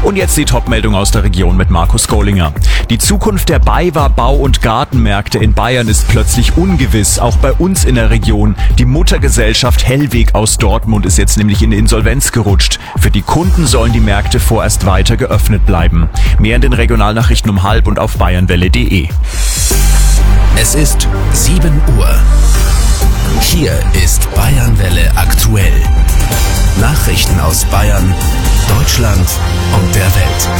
Und jetzt die Top-Meldung aus der Region mit Markus Gollinger. Die Zukunft der BayWa Bau- und Gartenmärkte in Bayern ist plötzlich ungewiss, auch bei uns in der Region. Die Muttergesellschaft Hellweg aus Dortmund ist jetzt nämlich in Insolvenz gerutscht. Für die Kunden sollen die Märkte vorerst weiter geöffnet bleiben. Mehr in den Regionalnachrichten um 12 und auf bayernwelle.de. Es ist 7 Uhr. Hier ist Bayernwelle aktuell. Nachrichten aus Bayern, Deutschland und der Welt.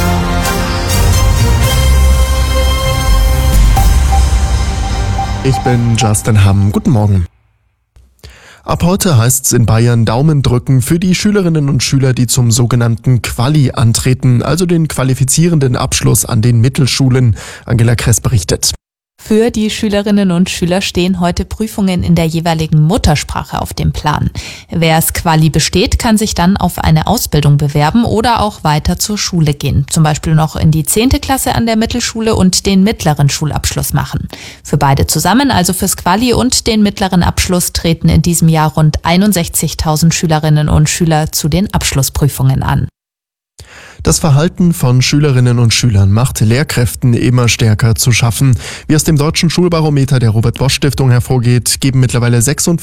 Ich bin Justin Hamm. Guten Morgen. Ab heute heißt's in Bayern Daumen drücken für die Schülerinnen und Schüler, die zum sogenannten Quali antreten, also den qualifizierenden Abschluss an den Mittelschulen. Angela Kress berichtet. Für die Schülerinnen und Schüler stehen heute Prüfungen in der jeweiligen Muttersprache auf dem Plan. Wer es Quali besteht, kann sich dann auf eine Ausbildung bewerben oder auch weiter zur Schule gehen. Zum Beispiel noch in die 10. Klasse an der Mittelschule und den mittleren Schulabschluss machen. Für beide zusammen, also fürs Quali und den mittleren Abschluss, treten in diesem Jahr rund 61.000 Schülerinnen und Schüler zu den Abschlussprüfungen an. Das Verhalten von Schülerinnen und Schülern macht Lehrkräften immer stärker zu schaffen. Wie aus dem Deutschen Schulbarometer der Robert-Bosch-Stiftung hervorgeht, geben mittlerweile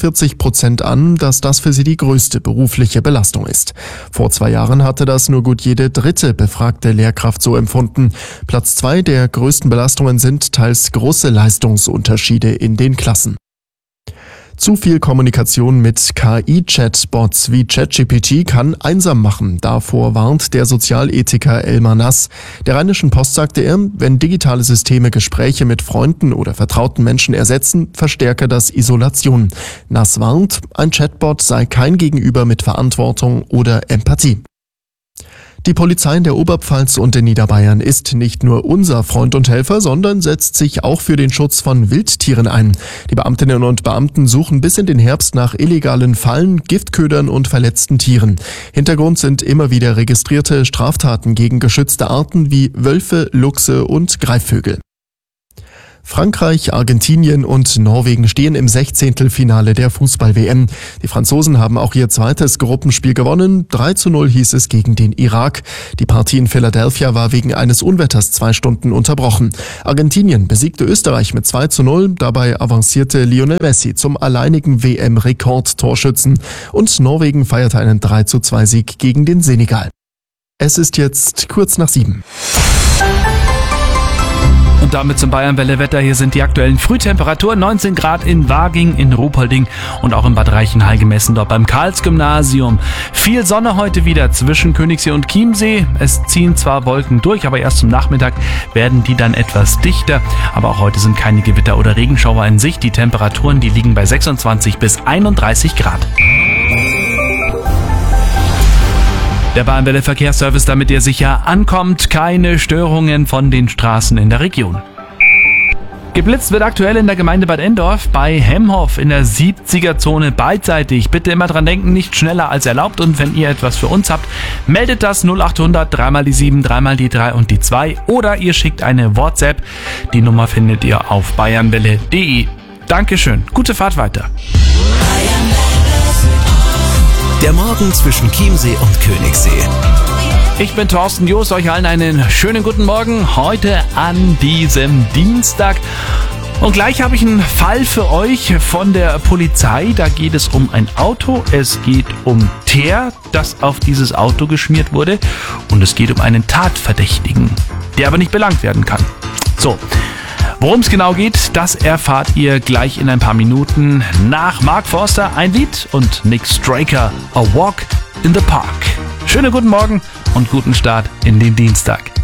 46% an, dass das für sie die größte berufliche Belastung ist. Vor 2 Jahren hatte das nur gut jede dritte befragte Lehrkraft so empfunden. Platz 2 der größten Belastungen sind teils große Leistungsunterschiede in den Klassen. Zu viel Kommunikation mit KI-Chatbots wie ChatGPT kann einsam machen. Davor warnt der Sozialethiker Elmar Nass. Der Rheinischen Post sagte er, wenn digitale Systeme Gespräche mit Freunden oder vertrauten Menschen ersetzen, verstärke das Isolation. Nass warnt, ein Chatbot sei kein Gegenüber mit Verantwortung oder Empathie. Die Polizei in der Oberpfalz und in Niederbayern ist nicht nur unser Freund und Helfer, sondern setzt sich auch für den Schutz von Wildtieren ein. Die Beamtinnen und Beamten suchen bis in den Herbst nach illegalen Fallen, Giftködern und verletzten Tieren. Hintergrund sind immer wieder registrierte Straftaten gegen geschützte Arten wie Wölfe, Luchse und Greifvögel. Frankreich, Argentinien und Norwegen stehen im 16. Finale der Fußball-WM. Die Franzosen haben auch ihr zweites Gruppenspiel gewonnen. 3:0 hieß es gegen den Irak. Die Partie in Philadelphia war wegen eines Unwetters 2 Stunden unterbrochen. Argentinien besiegte Österreich mit 2:0. Dabei avancierte Lionel Messi zum alleinigen WM-Rekord-Torschützen. Und Norwegen feierte einen 3:2-Sieg gegen den Senegal. Es ist jetzt kurz nach 7. Und damit zum Bayernwelle-Wetter. Hier sind die aktuellen Frühtemperaturen. 19 Grad in Waging, in Ruhpolding und auch in Bad Reichenhall gemessen, dort beim Karls-Gymnasium. Viel Sonne heute wieder zwischen Königssee und Chiemsee. Es ziehen zwar Wolken durch, aber erst zum Nachmittag werden die dann etwas dichter. Aber auch heute sind keine Gewitter oder Regenschauer in Sicht. Die Temperaturen, die liegen bei 26 bis 31 Grad. Der Bayernwelle Verkehrsservice, damit ihr sicher ankommt. Keine Störungen von den Straßen in der Region. Geblitzt wird aktuell in der Gemeinde Bad Endorf bei Hemhoff in der 70er-Zone beidseitig. Bitte immer dran denken, nicht schneller als erlaubt. Und wenn ihr etwas für uns habt, meldet das 0800 3 die 7, 3 die 3 und die 2. Oder ihr schickt eine WhatsApp. Die Nummer findet ihr auf bayernwelle.de. Dankeschön. Gute Fahrt weiter. Der Morgen zwischen Chiemsee und Königssee. Ich bin Thorsten Jost, euch allen einen schönen guten Morgen heute an diesem Dienstag. Und gleich habe ich einen Fall für euch von der Polizei. Da geht es um ein Auto, es geht um Teer, das auf dieses Auto geschmiert wurde. Und es geht um einen Tatverdächtigen, der aber nicht belangt werden kann. So. Worum es genau geht, das erfahrt ihr gleich in ein paar Minuten. Nach Mark Forster ein Lied und Nick Straker, A Walk in the Park. Schönen guten Morgen und guten Start in den Dienstag.